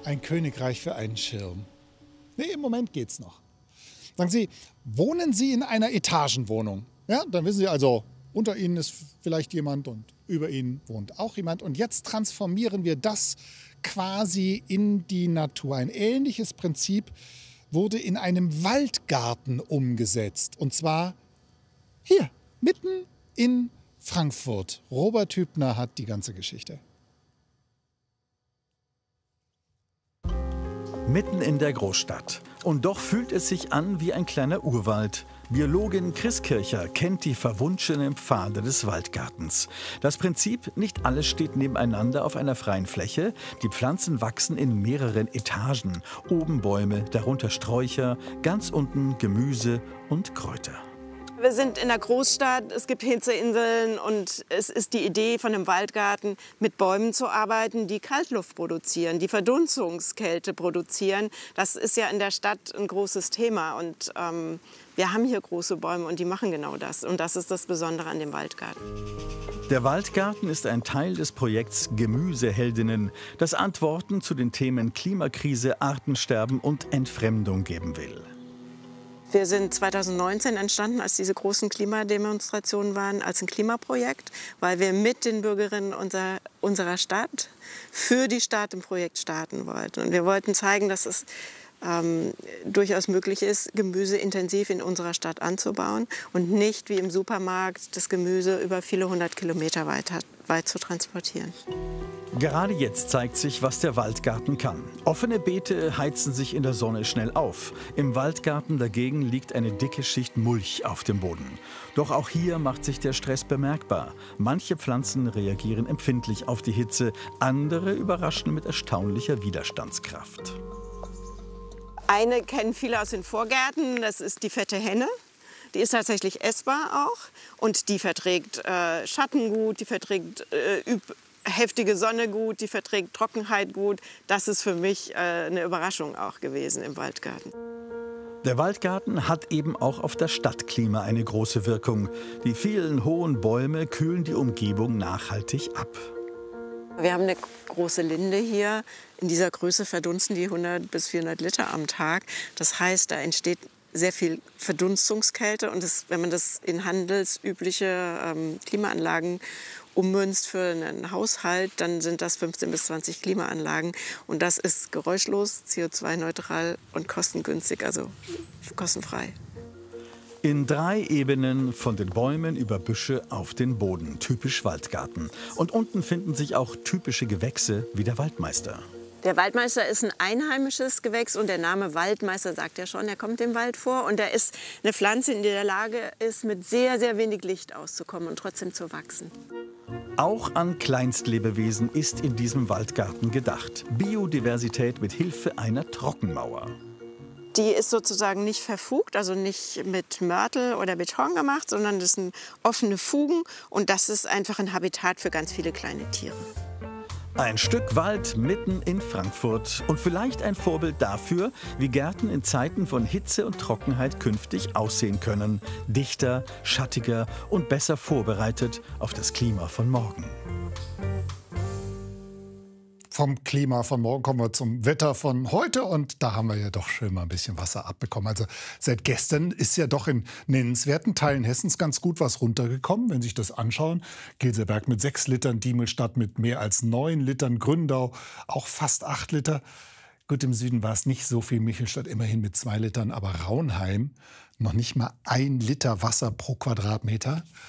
Ein Königreich für einen Schirm. Nee, im Moment geht's noch. Sagen Sie, wohnen Sie in einer Etagenwohnung? Ja, dann wissen Sie also, unter Ihnen ist vielleicht jemand und über Ihnen wohnt auch jemand. Und jetzt transformieren wir das quasi in die Natur. Ein ähnliches Prinzip wurde in einem Waldgarten umgesetzt. Und zwar hier, mitten in Frankfurt. Robert Hübner hat die ganze Geschichte. Mitten in der Großstadt. Und doch fühlt es sich an wie ein kleiner Urwald. Biologin Chris Kircher kennt die verwunschenen Pfade des Waldgartens. Das Prinzip, nicht alles steht nebeneinander auf einer freien Fläche. Die Pflanzen wachsen in mehreren Etagen. Oben Bäume, darunter Sträucher, ganz unten Gemüse und Kräuter. Wir sind in der Großstadt, es gibt Hitzeinseln und es ist die Idee von einem Waldgarten, mit Bäumen zu arbeiten, die Kaltluft produzieren, die Verdunstungskälte produzieren. Das ist ja in der Stadt ein großes Thema und wir haben hier große Bäume und die machen genau das. Und das ist das Besondere an dem Waldgarten. Der Waldgarten ist ein Teil des Projekts Gemüseheldinnen, das Antworten zu den Themen Klimakrise, Artensterben und Entfremdung geben will. Wir sind 2019 entstanden, als diese großen Klimademonstrationen waren, als ein Klimaprojekt, weil wir mit den Bürgerinnen unserer Stadt für die Stadt ein Projekt starten wollten. Und wir wollten zeigen, dass es durchaus möglich ist, Gemüse intensiv in unserer Stadt anzubauen und nicht wie im Supermarkt das Gemüse über viele 100 Kilometer weit zu transportieren. Gerade jetzt zeigt sich, was der Waldgarten kann. Offene Beete heizen sich in der Sonne schnell auf. Im Waldgarten dagegen liegt eine dicke Schicht Mulch auf dem Boden. Doch auch hier macht sich der Stress bemerkbar. Manche Pflanzen reagieren empfindlich auf die Hitze, andere überraschen mit erstaunlicher Widerstandskraft. Eine kennen viele aus den Vorgärten, das ist die fette Henne. Die ist tatsächlich essbar auch und die verträgt Schatten gut, die verträgt heftige Sonne gut, die verträgt Trockenheit gut. Das ist für mich eine Überraschung auch gewesen im Waldgarten. Der Waldgarten hat eben auch auf das Stadtklima eine große Wirkung. Die vielen hohen Bäume kühlen die Umgebung nachhaltig ab. Wir haben eine große Linde hier. In dieser Größe verdunsten die 100 bis 400 Liter am Tag. Das heißt, da entsteht sehr viel Verdunstungskälte. Und wenn man das in handelsübliche Klimaanlagen ummünzt für einen Haushalt, dann sind das 15 bis 20 Klimaanlagen. Und das ist geräuschlos, CO2-neutral und kostengünstig, also kostenfrei. In 3 Ebenen, von den Bäumen über Büsche auf den Boden, typisch Waldgarten. Und unten finden sich auch typische Gewächse wie der Waldmeister. Der Waldmeister ist ein einheimisches Gewächs und der Name Waldmeister sagt ja schon, er kommt im Wald vor. Und er ist eine Pflanze, die in der Lage ist, mit sehr, sehr wenig Licht auszukommen und trotzdem zu wachsen. Auch an Kleinstlebewesen ist in diesem Waldgarten gedacht. Biodiversität mit Hilfe einer Trockenmauer. Die ist sozusagen nicht verfugt, also nicht mit Mörtel oder Beton gemacht, sondern das sind offene Fugen und das ist einfach ein Habitat für ganz viele kleine Tiere. Ein Stück Wald mitten in Frankfurt und vielleicht ein Vorbild dafür, wie Gärten in Zeiten von Hitze und Trockenheit künftig aussehen können. Dichter, schattiger und besser vorbereitet auf das Klima von morgen. Vom Klima von morgen kommen wir zum Wetter von heute und da haben wir ja doch schön mal ein bisschen Wasser abbekommen. Also seit gestern ist ja doch in nennenswerten Teilen Hessens ganz gut was runtergekommen, wenn Sie sich das anschauen. Gilseberg mit 6 Litern, Diemelstadt mit mehr als 9 Litern, Gründau auch fast 8 Liter. Gut, im Süden war es nicht so viel, Michelstadt immerhin mit 2 Litern, aber Raunheim noch nicht mal 1 Liter Wasser pro Quadratmeter.